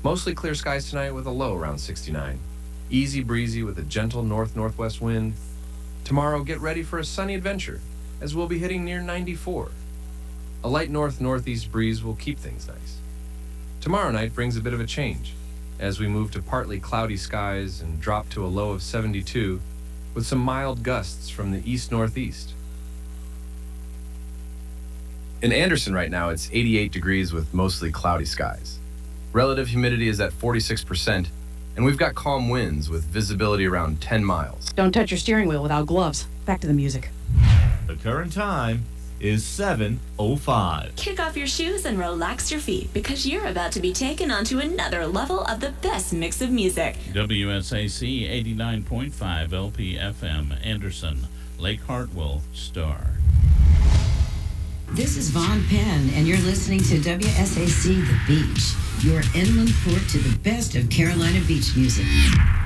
Mostly clear skies tonight with a low around 69. Easy breezy with a gentle north-northwest wind. Tomorrow, get ready for a sunny adventure, as we'll be hitting near 94. A light north-northeast breeze will keep things nice. Tomorrow night brings a bit of a change, as we move to partly cloudy skies and drop to a low of 72, with some mild gusts from the east-northeast. In Anderson right now, it's 88 degrees with mostly cloudy skies. Relative humidity is at 46%, and we've got calm winds with visibility around 10 miles. Don't touch your steering wheel without gloves. Back to the music. The current time is 7:05. Kick off your shoes and relax your feet because you're about to be taken onto another level of the best mix of music. WSAC 89.5 LPFM, Anderson, Lake Hartwell, Star. This is Vaughn Penn, and you're listening to WSAC The Beach, your inland port to the best of Carolina beach music.